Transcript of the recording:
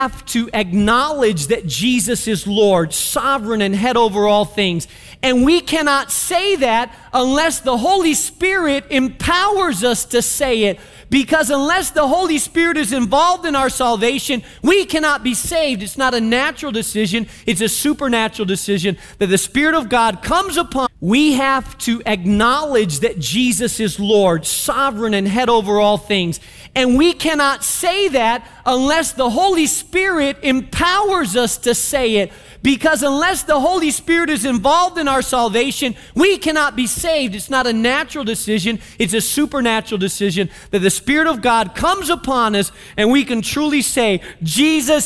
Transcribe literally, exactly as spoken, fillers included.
have to acknowledge that Jesus is Lord, sovereign, and head over all things. And we cannot say that unless the Holy Spirit empowers us to say it. Because unless the Holy Spirit is involved in our salvation, we cannot be saved. It's not a natural decision. It's a supernatural decision that the Spirit of God comes upon. We have to acknowledge that Jesus is Lord, sovereign, and head over all things. And we cannot say that unless the Holy Spirit empowers us to say it. Because unless the Holy Spirit is involved in our salvation, we cannot be saved. It's not a natural decision. It's a supernatural decision that the Spirit of God comes upon us and we can truly say, Jesus